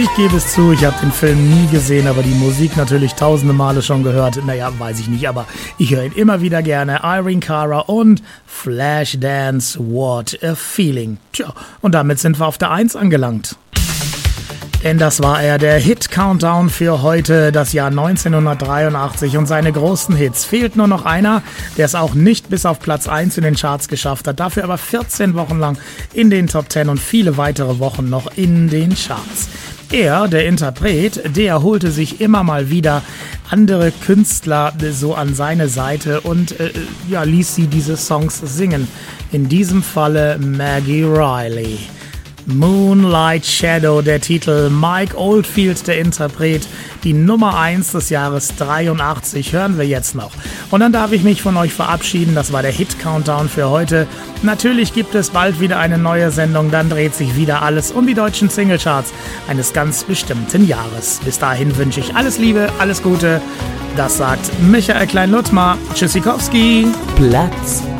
Ich gebe es zu, ich habe den Film nie gesehen, aber die Musik natürlich tausende Male schon gehört. Naja, weiß ich nicht, aber ich höre ihn immer wieder gerne. Irene Cara und Flashdance, What a Feeling. Tja, und damit sind wir auf der 1 angelangt. Denn das war er, der Hit-Countdown für heute, das Jahr 1983 und seine großen Hits. Fehlt nur noch einer, der es auch nicht bis auf Platz 1 in den Charts geschafft hat, dafür aber 14 Wochen lang in den Top 10 und viele weitere Wochen noch in den Charts. Er, der Interpret, der holte sich immer mal wieder andere Künstler so an seine Seite und ließ sie diese Songs singen. In diesem Falle Maggie Reilly. Moonlight Shadow, der Titel, Mike Oldfield, der Interpret, die Nummer 1 des Jahres 83, hören wir jetzt noch. Und dann darf ich mich von euch verabschieden, das war der Hit-Countdown für heute. Natürlich gibt es bald wieder eine neue Sendung, dann dreht sich wieder alles um die deutschen Singlecharts eines ganz bestimmten Jahres. Bis dahin wünsche ich alles Liebe, alles Gute, das sagt Michael Klein-Luttmer. Tschüssikowski. Platz